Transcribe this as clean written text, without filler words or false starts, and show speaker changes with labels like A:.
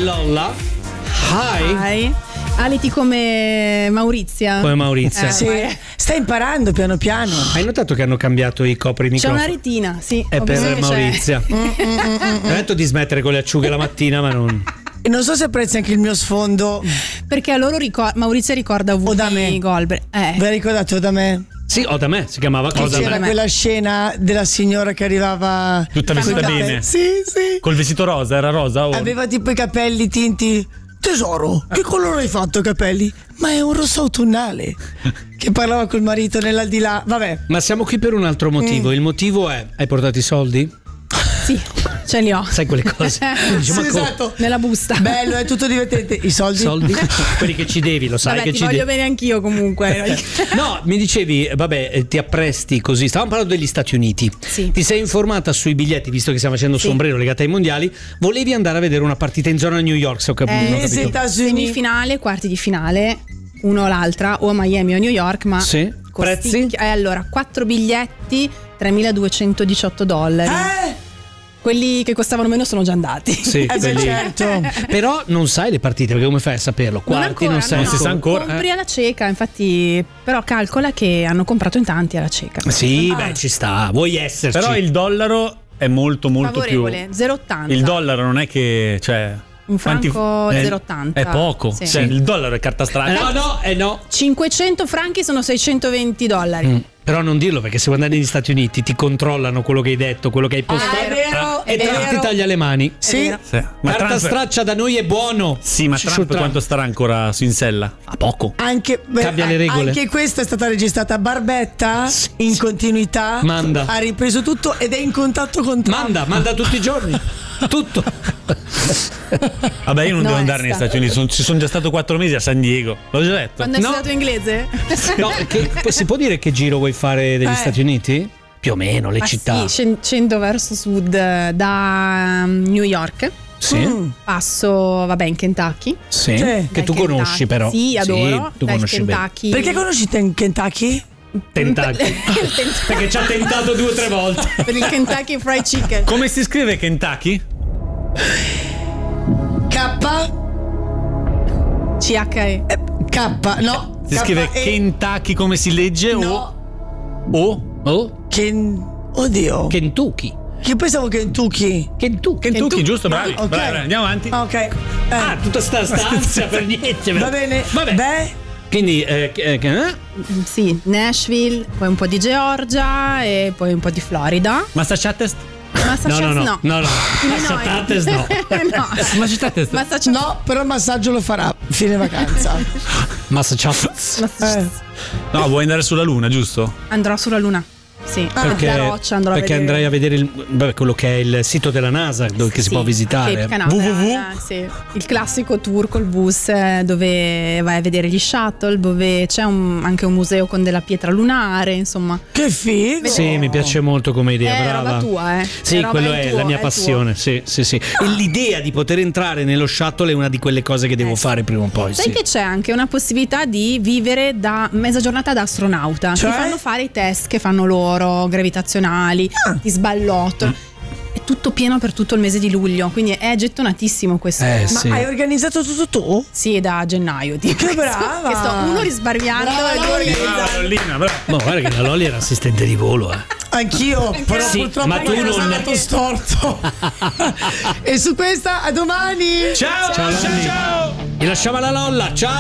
A: Lolla. Hi.
B: Aliti come Maurizia.
A: Come Maurizia.
C: Sì. Stai imparando piano piano.
A: Hai notato che hanno cambiato i
B: C'è
A: coprimicrofoni?
B: una retina, sì.
A: È
B: ho
A: per
B: visto che
A: Maurizia. Ho detto di smettere con le acciughe la mattina, ma non.
C: E non so se apprezzi anche il mio sfondo.
B: Perché a loro Maurizia ricorda
C: O da me.
B: Whoopi Goldberg.
C: Ve la ricordate o da me?
A: Sì, o da me, si chiamava
C: Che
A: Cosa
C: c'era
A: me.
C: quella scena della signora che arrivava
D: Tutta vestita bene.
C: Sì.
D: Col vestito rosa, era rosa? O...
C: Aveva tipo i capelli tinti. Tesoro, che colore hai fatto i capelli? Ma è un rosso autunnale. Che parlava col marito nell'aldilà. Vabbè.
A: Ma siamo qui per un altro motivo. Il motivo è: hai portato i soldi?
B: Sì, ce li ho.
A: Sai quelle cose? Dici, ma
C: Sì, esatto.
B: Nella busta.
C: Bello, è tutto divertente. I soldi?
A: Soldi? Quelli che ci devi, lo sai.
B: Vabbè,
A: che
B: ti
A: ci
B: voglio
A: devi.
B: bene anch'io comunque.
A: No, mi dicevi, vabbè, ti appresti così. Stavamo parlando degli Stati Uniti.
B: Sì.
A: Ti sei informata sui biglietti, visto che stiamo facendo
B: Sì.
A: sombrero legate ai mondiali. Volevi andare a vedere una partita in zona New York, se ho capito. non ho capito.
B: Semifinale, quarti di finale, uno o l'altra, o a Miami o a New York, ma
A: Sì. Prezzi?
B: Allora, 4 biglietti, $3.218. Quelli che costavano meno sono già andati.
A: Sì,
C: beh,
A: quelli-
C: certo.
A: Però non sai le partite, perché come fai a saperlo? Quarti non sai.
D: non si sa ancora.
B: Compri alla cieca, infatti, però calcola che hanno comprato in tanti alla cieca.
A: Sì, beh, ci sta. Vuoi esserci?
D: Però il dollaro è molto
B: Favorevole,
D: più.
B: 0,80.
D: Il dollaro non è che. Cioè,
B: Un franco
D: è
B: 0,80.
D: È poco.
B: Sì.
D: Cioè, il dollaro è carta straccia.
A: No.
B: 500 franchi sono $620.
A: Però non dirlo, perché se quando andi negli Stati Uniti ti controllano quello che hai detto, quello che hai postato.
C: è vero,
A: e
C: è
A: Trump ti
C: vero.
A: taglia le mani.
C: Sì.
D: Sì. Ma
A: Carta
D: Trump,
A: straccia da noi è buono.
D: sì, ma
A: Su
D: Trump quanto starà ancora in sella? A poco.
C: Anche,
A: Cambia le regole.
C: Anche questa è stata registrata a Barbetta in continuità.
A: Manda.
C: Ha ripreso tutto ed è in contatto con Trump.
A: Manda tutti i giorni. Tutto.
D: Vabbè, io non
B: No,
D: devo
B: è
D: andare negli
B: stato-
D: Stati Uniti. Ci sono già stato 4 mesi a San Diego. L'ho già detto.
B: Quando hai
A: No.
B: studiato inglese?
A: No, si può dire che giro vuoi fare degli
C: Eh.
A: Stati Uniti? Più o meno, le
B: Ma
A: città.
B: sì, scendo verso sud da New York.
A: Sì.
B: Passo, vabbè, in Kentucky.
A: Sì.
C: Sì.
A: Che
B: Dal
A: tu conosci
B: Kentucky.
A: però.
B: Sì, adoro.
A: tu
B: Dal
A: conosci bene.
B: Kentucky.
C: Perché conoscete in Kentucky?
A: Kentucky. Perché ci ha tentato 2 o 3 volte.
B: Per il Kentucky Fried Chicken.
D: Come si scrive Kentucky?
C: K?
B: CHE.
C: K, no.
D: Si scrive Kentucky come si legge
C: No.
D: o
A: Oh,
C: Oddio.
A: Kentucky.
C: Che pensavo Kentucky.
D: Kentucky, giusto? Bravi.
C: Ok.
D: Bravi, andiamo avanti.
C: Ok.
A: Ah, tutta sta stanza per niente.
C: Va bene.
A: Vabbè.
C: Beh,
A: Quindi,
B: Sì, Nashville, poi un po' di Georgia e poi un po' di Florida.
D: Massachusetts?
B: Massachusetts
A: no. Massachusetts no.
B: no.
D: Massachusetts.
B: Massachusetts.
C: no, però il massaggio lo farà fine vacanza.
A: Massachusetts.
D: No, vuoi andare sulla Luna, giusto?
B: Andrò sulla Luna. Sì,
A: Perché,
B: la roccia andrò
A: perché
B: a vedere.
A: andrai a vedere quello che è il sito della NASA che si
B: Sì,
A: può visitare.
B: Cape Canaveral,
D: www.
B: sì. Il classico tour col bus dove vai a vedere gli shuttle, dove c'è anche un museo con della pietra lunare, insomma.
C: Che figo.
A: Sì, mi piace molto come idea,
B: È
A: brava.
B: roba tua,
A: Sì,
B: roba
A: quello è
B: tuo,
A: la mia
B: è tuo.
A: passione. Sì. E l'idea di poter entrare nello shuttle è una di quelle cose che devo
B: sì.
A: fare prima o poi.
B: Sai
A: Sì.
B: che c'è anche una possibilità di vivere da mezza giornata da astronauta.
C: Cioè?
B: Ti fanno fare i test che fanno loro, gravitazionali, ti sballottano. È tutto pieno per tutto il mese di luglio, quindi è gettonatissimo questo.
A: Eh,
C: Ma
A: sì.
C: hai organizzato tutto tu?
B: Sì, è da gennaio. Tipo.
C: Che brava!
B: Che sto uno risparmiando
C: Brava,
B: e due
C: Lolli.
B: organizzando.
D: Lollina, bravo.
A: Ma guarda che la Lolli era assistente di volo,
C: Anch'io, però
A: Sì,
C: purtroppo
A: ma tu
C: mi
A: non-
C: sono andato storto. E su questa a domani.
D: Ciao, ciao,
A: Lolli.
D: ciao.
A: Vi lasciamo la Lolla, ciao!